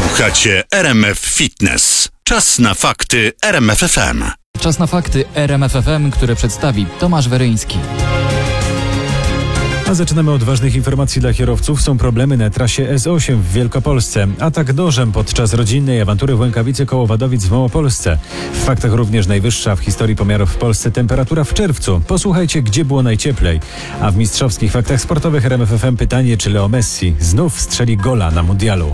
Słuchacie RMF Fitness. Czas na fakty RMF FM. Czas na fakty RMF FM, które przedstawi Tomasz Weryński. A zaczynamy od ważnych informacji dla kierowców. Są problemy na trasie S8 w Wielkopolsce. Atak nożem podczas rodzinnej awantury w Łękawicy koło Wadowic w Małopolsce. W faktach również najwyższa w historii pomiarów w Polsce temperatura w czerwcu. Posłuchajcie, gdzie było najcieplej. A w mistrzowskich faktach sportowych RMF FM pytanie, czy Leo Messi znów strzeli gola na mundialu.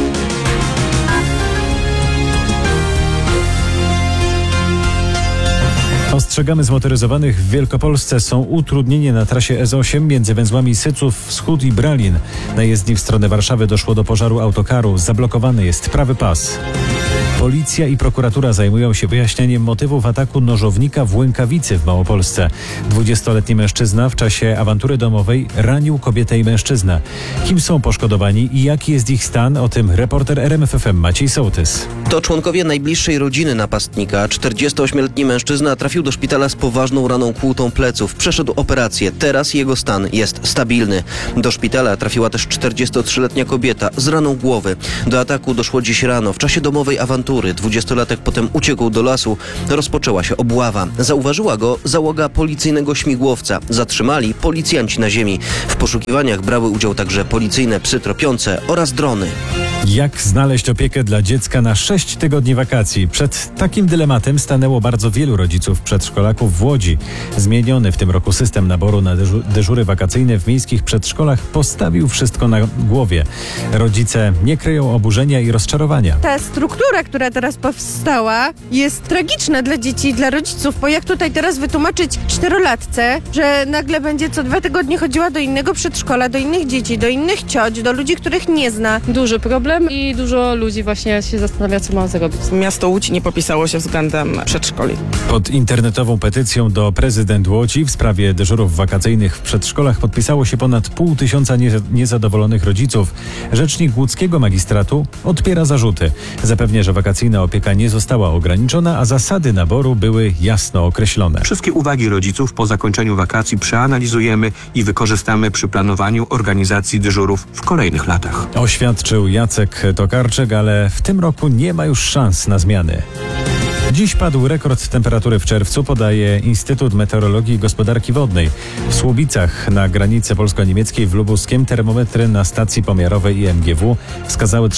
Ostrzegamy zmotoryzowanych w Wielkopolsce. Są utrudnienia na trasie S8 między węzłami Syców Wschód i Bralin. Na jezdni w stronę Warszawy doszło do pożaru autokaru. Zablokowany jest prawy pas. Policja i prokuratura zajmują się wyjaśnianiem motywów ataku nożownika w Łękawicy w Małopolsce. 20-letni mężczyzna w czasie awantury domowej ranił kobietę i mężczyznę. Kim są poszkodowani i jaki jest ich stan? O tym reporter RMF FM Maciej Sołtys. To członkowie najbliższej rodziny napastnika. 48-letni mężczyzna trafił do szpitala z poważną raną kłutą pleców. Przeszedł operację. Teraz jego stan jest stabilny. Do szpitala trafiła też 43-letnia kobieta z raną głowy. Do ataku doszło dziś rano. W czasie domowej awantury 20-latek potem uciekł do lasu. Rozpoczęła się obława. Zauważyła go załoga policyjnego śmigłowca. Zatrzymali policjanci na ziemi. W poszukiwaniach brały udział także policyjne psy tropiące oraz drony. Jak znaleźć opiekę dla dziecka na 6 tygodni wakacji? Przed takim dylematem stanęło bardzo wielu rodziców przedszkolaków w Łodzi. Zmieniony w tym roku system naboru na dyżury wakacyjne w miejskich przedszkolach postawił wszystko na głowie. Rodzice nie kryją oburzenia i rozczarowania. Ta struktura, która teraz powstała, jest tragiczna dla dzieci i dla rodziców, bo jak tutaj teraz wytłumaczyć 4-latce, że nagle będzie co 2 tygodnie chodziła do innego przedszkola, do innych dzieci, do innych cioć, do ludzi, których nie zna. Duży problem i dużo ludzi właśnie się zastanawia, co ma zrobić. Miasto Łódź nie popisało się względem przedszkoli. Pod internetową petycją do prezydent Łodzi w sprawie dyżurów wakacyjnych w przedszkolach podpisało się ponad 500 niezadowolonych rodziców. Rzecznik łódzkiego magistratu odpiera zarzuty. Zapewnia, że wakacyjna opieka nie została ograniczona, a zasady naboru były jasno określone. Wszystkie uwagi rodziców po zakończeniu wakacji przeanalizujemy i wykorzystamy przy planowaniu organizacji dyżurów w kolejnych latach. Oświadczył Jacek Tokarczyk, ale w tym roku nie ma już szans na zmiany. Dziś padł rekord temperatury w czerwcu, podaje Instytut Meteorologii i Gospodarki Wodnej. W Słubicach na granicy polsko-niemieckiej w Lubuskiem termometry na stacji pomiarowej IMGW wskazały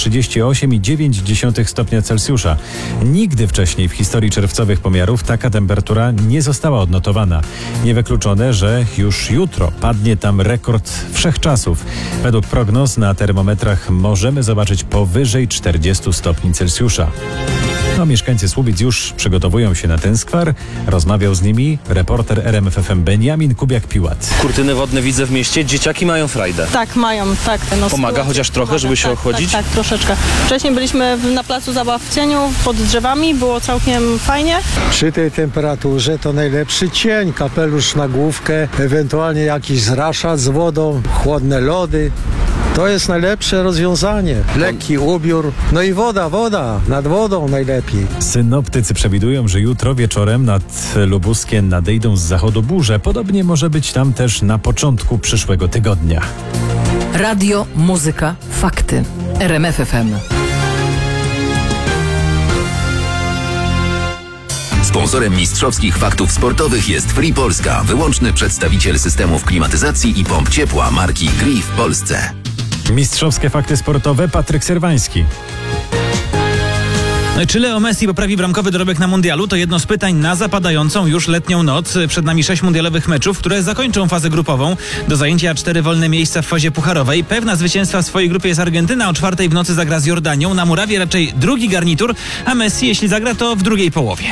38,9 stopnia Celsjusza. Nigdy wcześniej w historii czerwcowych pomiarów taka temperatura nie została odnotowana. Niewykluczone, że już jutro padnie tam rekord wszechczasów. Według prognoz na termometrach możemy zobaczyć powyżej 40 stopni Celsjusza. No, mieszkańcy Słubic już przygotowują się na ten skwar. Rozmawiał z nimi reporter RMF FM Beniamin Kubiak-Piłat. Kurtyny wodne widzę w mieście. Dzieciaki mają frajdę. Tak, mają, tak. No, Pomaga chociaż trochę, żeby się ochłodzić? Tak, troszeczkę. Wcześniej byliśmy na placu zabaw w cieniu, pod drzewami, było całkiem fajnie. Przy tej temperaturze to najlepszy cień, kapelusz na główkę, ewentualnie jakiś zraszacz z wodą, chłodne lody. To jest najlepsze rozwiązanie. Lekki ubiór, no i woda, nad wodą najlepiej. Synoptycy przewidują, że jutro wieczorem nad Lubuskiem nadejdą z zachodu burze. Podobnie może być tam też na początku przyszłego tygodnia. Radio, muzyka, fakty. RMF FM. Sponsorem mistrzowskich faktów sportowych jest Free Polska, wyłączny przedstawiciel systemów klimatyzacji i pomp ciepła marki Gree w Polsce. Mistrzowskie fakty sportowe, Patryk Serwański. Czy Leo Messi poprawi bramkowy dorobek na mundialu? To jedno z pytań na zapadającą już letnią noc. Przed nami 6 mundialowych meczów, które zakończą fazę grupową. Do zajęcia 4 wolne miejsca w fazie pucharowej. Pewna zwycięstwa w swojej grupie jest Argentyna. O 4:00 w nocy zagra z Jordanią. Na murawie raczej drugi garnitur, a Messi, jeśli zagra, to w drugiej połowie.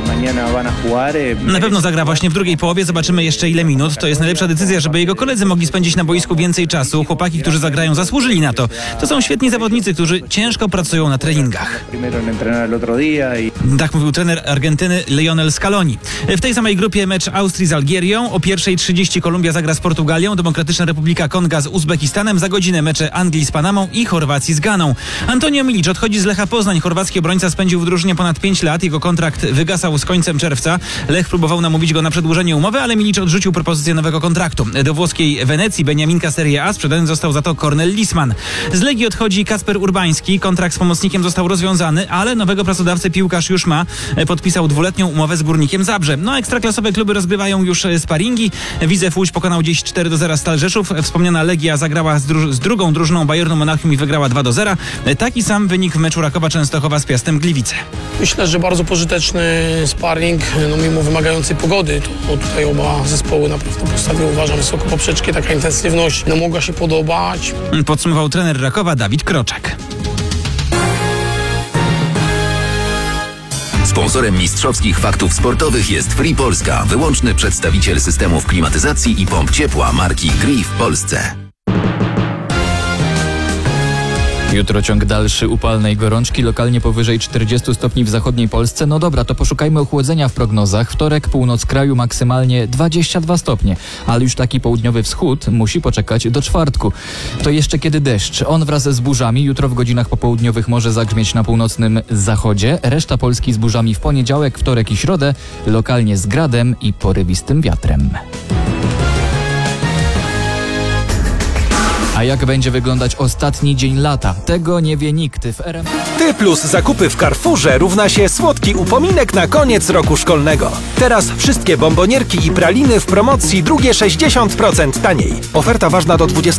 Na pewno zagra właśnie w drugiej połowie. Zobaczymy jeszcze ile minut. To jest najlepsza decyzja, żeby jego koledzy mogli spędzić na boisku więcej czasu. Chłopaki, którzy zagrają, zasłużyli na to. To są świetni zawodnicy, którzy ciężko pracują na treningach. Tak mówił trener Argentyny Lionel Scaloni. W tej samej grupie mecz Austrii z Algierią. O 1:30 Kolumbia zagra z Portugalią, Demokratyczna Republika Konga z Uzbekistanem, za godzinę mecze Anglii z Panamą i Chorwacji z Ganą. Antonio Milić odchodzi z Lecha Poznań. Chorwacki obrońca spędził w drużynie ponad 5 lat. Jego kontrakt wygasał z końcem czerwca. Lech próbował namówić go na przedłużenie umowy, ale Milić odrzucił propozycję nowego kontraktu. Do włoskiej Wenecji Beniaminka Serie A sprzedany został za to Kornel Lisman. Z Legii odchodzi Kasper Urbański. Kontrakt z pomocnikiem został rozwiązany, ale nowego pracodawcę piłkarz już ma. Podpisał 2-letnią umowę z Górnikiem Zabrze. No, ekstraklasowe kluby rozgrywają już sparingi. Widzew Łódź pokonał dziś 4-0 Stal Rzeszów. Wspomniana Legia zagrała z drugą drużyną Bayernu Monachium i wygrała 2-0. Taki sam wynik w meczu Rakowa Częstochowa z Piastem Gliwice. Myślę, że bardzo pożyteczny sparring, mimo wymagającej pogody. To tutaj oba zespoły naprawdę postawiły, uważam, wysoko poprzeczkę. Taka intensywność mogła się podobać. Podsumował trener Rakowa Dawid Kroczek. Sponsorem mistrzowskich faktów sportowych jest Free Polska, wyłączny przedstawiciel systemów klimatyzacji i pomp ciepła marki Gree w Polsce. Jutro ciąg dalszy upalnej gorączki, lokalnie powyżej 40 stopni w zachodniej Polsce. No dobra, to poszukajmy ochłodzenia w prognozach. Wtorek, północ kraju maksymalnie 22 stopnie, ale już taki południowy wschód musi poczekać do czwartku. To jeszcze kiedy deszcz. On wraz z burzami jutro w godzinach popołudniowych może zagrzmieć na północnym zachodzie. Reszta Polski z burzami w poniedziałek, wtorek i środę, lokalnie z gradem i porywistym wiatrem. A jak będzie wyglądać ostatni dzień lata? Tego nie wie nikt w RMF. Ty plus zakupy w Carrefourze równa się słodki upominek na koniec roku szkolnego. Teraz wszystkie bombonierki i praliny w promocji, drugie 60% taniej. Oferta ważna do 20